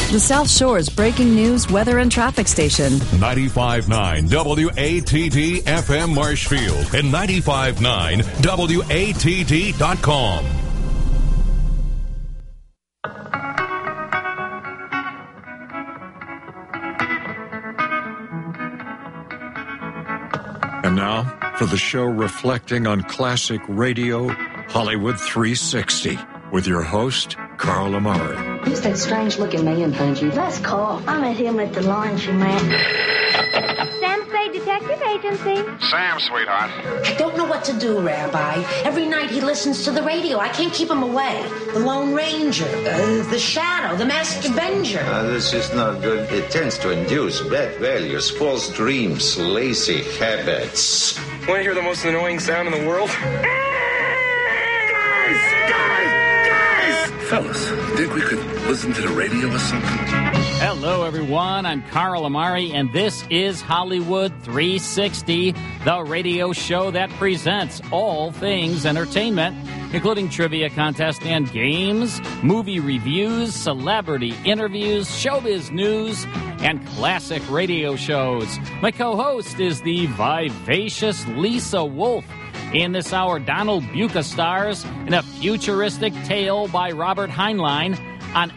the South Shore's breaking news, weather, and traffic station. 95.9 WATD FM Marshfield and 95.9 WATD.com. And now, for the show reflecting on classic radio, Hollywood 360, with your host, Carl Amari. Who's that strange-looking man behind you? That's Carl. I met him at the laundromat. Sam Spade Detective Agency. Sam, sweetheart. I don't know what to do, Rabbi. Every night he listens to the radio. I can't keep him away. The Lone Ranger, the Shadow, the Master Avenger. This is not good. It tends to induce bad values, false dreams, lazy habits. Want to hear the most annoying sound in the world? Fellas, think we could listen to the radio or something? Hello, everyone. I'm Carl Amari, and this is Hollywood 360, the radio show that presents all things entertainment, including trivia contests and games, movie reviews, celebrity interviews, showbiz news, and classic radio shows. My co-host is the vivacious Lisa Wolf. In this hour, Donald Buca stars in a futuristic tale by Robert Heinlein on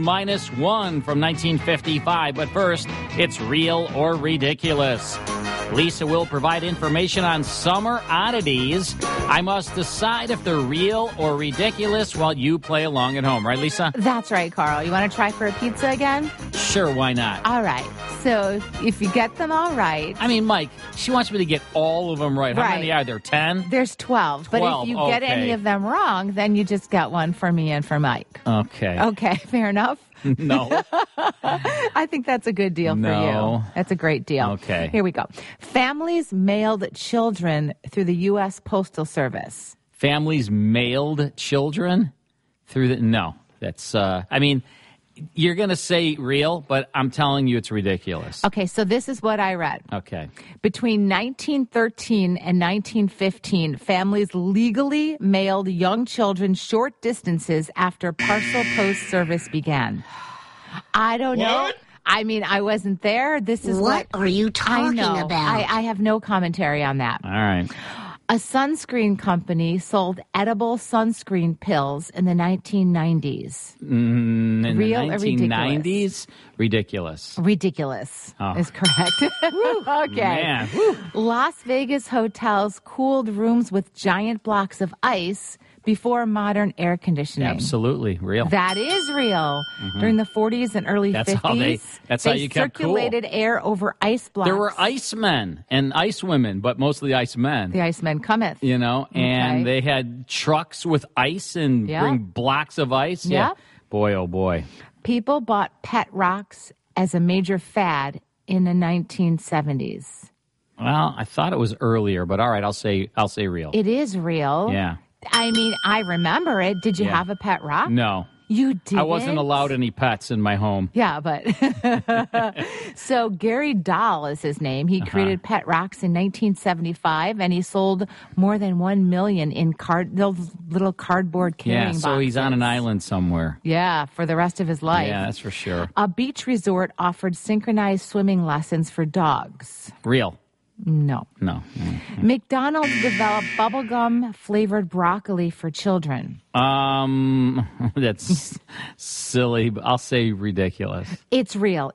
X-1 from 1955. But first, it's Real or Ridiculous. Lisa will provide information on summer oddities. I must decide if they're real or ridiculous while you play along at home. Right, Lisa? That's right, Carl. You want to try for a pizza again? Sure, why not? All right. So if you get them all right... I mean, Mike, she wants me to get all of them right. How many are there, 10? There's 12. But if you get any of them wrong, then you just get one for me and for Mike. Okay. Okay, fair enough? No. I think that's a good deal for you. That's a great deal. Okay. Here we go. Families mailed children through the U.S. Postal Service. Families mailed children through the... No. That's, I mean... You're going to say real, but I'm telling you it's ridiculous. Okay, so this is what I read. Okay. Between 1913 and 1915, families legally mailed young children short distances after parcel post service began. I don't know. I mean, I wasn't there. This is what are you talking about? I have no commentary on that. All right. A sunscreen company sold edible sunscreen pills in the 1990s. In Real the 1990s? Ridiculous. Ridiculous is correct. Okay. Man. Las Vegas hotels cooled rooms with giant blocks of ice before modern air conditioning. Absolutely real. That is real. Mm-hmm. During the 40s and early 50s, that's how you kept circulated air over ice blocks. There were icemen and ice women, but mostly icemen. The icemen cometh. You know, and they had trucks with ice and bring blocks of ice. Yeah. Boy, oh boy. People bought pet rocks as a major fad in the 1970s. Well, I thought it was earlier, but all right, I'll say real. It is real. Yeah. I mean, I remember it. Did you have a pet rock? No. You didn't? I wasn't allowed any pets in my home. Yeah, but... So Gary Dahl is his name. He created Pet Rocks in 1975, and he sold more than 1 million in those little cardboard carrying boxes. Yeah, so he's on an island somewhere. Yeah, for the rest of his life. Yeah, that's for sure. A beach resort offered synchronized swimming lessons for dogs. Real. No. McDonald's developed bubblegum flavored broccoli for children. That's silly. I'll say ridiculous. It's real.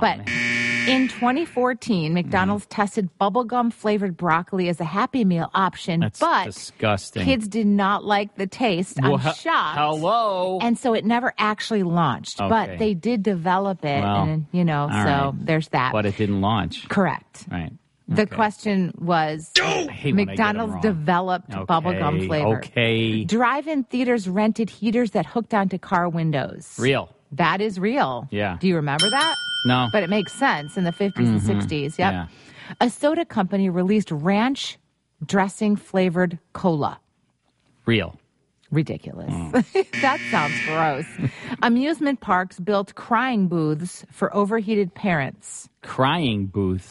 In 2014, McDonald's tested bubblegum flavored broccoli as a Happy Meal option. That's disgusting. Kids did not like the taste. I'm shocked. Hello. And so it never actually launched. Okay. But they did develop it. Well, and, there's that. But it didn't launch. Correct. Right. The question was, McDonald's developed bubblegum flavor. Okay. Drive-in theaters rented heaters that hooked onto car windows. Real. That is real. Yeah. Do you remember that? No. But it makes sense in the 50s and 60s. Yep. Yeah. A soda company released ranch dressing flavored cola. Real. Ridiculous. That sounds gross. Amusement parks built crying booths for overheated parents. Crying booths?